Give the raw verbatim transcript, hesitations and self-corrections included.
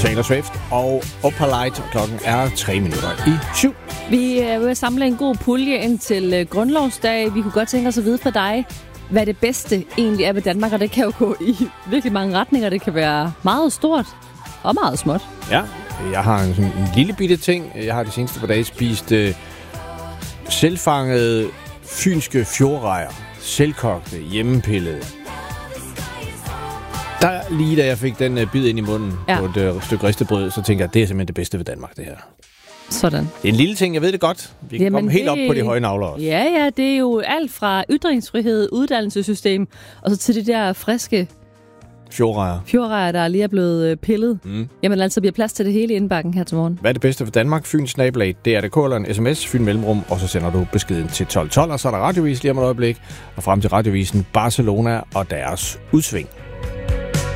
Taylor Swift og Opalite. Klokken er tre minutter i syv. Vi vil samle en god pulje ind til grundlovsdag. Vi kunne godt tænke os at vide fra dig, hvad det bedste egentlig er ved Danmark, og det kan jo gå i virkelig mange retninger. Det kan være meget stort og meget småt. Ja, jeg har en, sådan en lille bitte ting. Jeg har de seneste par dage spist øh, selvfangede fynske fjordrejer. Selvkogte, hjemmepillede. Der, lige da jeg fik den uh, bid ind i munden ja. på et uh, stykke ristebrød, så tænker jeg, det er simpelthen det bedste ved Danmark, det her. Sådan. Det er en lille ting, jeg ved det godt. Vi kan Jamen komme helt det... op på de høje nagler også. Ja, ja, det er jo alt fra ytringsfrihed, uddannelsessystem, og så til det der friske fjordrejer. Fjordrejer, der lige er blevet pillet. Mm. Jamen altså, bliver plads til det hele i indbakken her til morgen. Hvad er det bedste for Danmark? Fyns snabelag, det er det K eller en sms, Fyn Mellemrum, og så sender du beskeden til tolv tolv, og så er der radiovis lige om et øjeblik, og frem til radiovisen Barcelona og deres udsving.